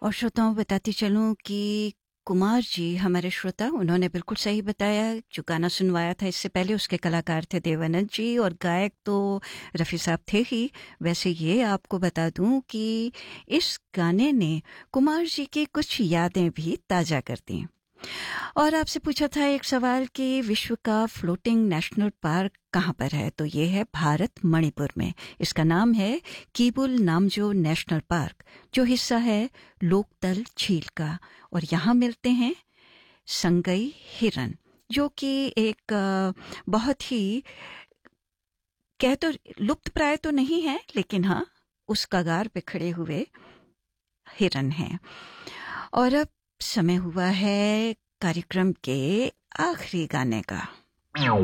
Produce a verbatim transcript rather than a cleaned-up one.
और श्रोताओं बताती चलूं कि कुमार जी हमारे श्रोता उन्होंने बिल्कुल सही बताया। जो गाना सुनवाया था इससे पहले उसके कलाकार थे देवानंद जी और गायक तो रफ़ी साहब थे ही। वैसे ये आपको बता दूं कि इस गाने ने कुमार जी की कुछ यादें भी ताज़ा कर दी। और आपसे पूछा था एक सवाल कि विश्व का फ्लोटिंग नेशनल पार्क कहाँ पर है, तो ये है भारत मणिपुर में। इसका नाम है कीबुल नामजो नेशनल पार्क, जो हिस्सा है लोकतल झील का। और यहाँ मिलते हैं संगई हिरन, जो कि एक अ, बहुत ही कह तो लुप्त प्राय तो नहीं है, लेकिन हाँ उस कगार पे खड़े हुए हिरन हैं। और अब समय हुआ है कार्यक्रम के आखिरी गाने का।